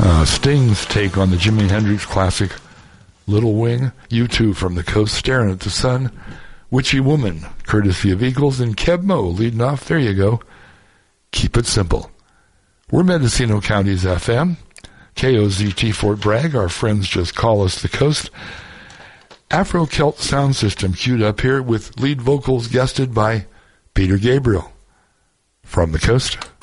Sting's take on the Jimi Hendrix classic Little Wing. U2 from the Coast, Staring at the Sun. Witchy Woman, courtesy of Eagles, and Keb Mo leading off. There you go. Keep it simple. We're Mendocino County's FM. KOZT Fort Bragg. Our friends just call us the Coast. Afro-Celt sound system queued up here with lead vocals guested by Peter Gabriel from the Coast.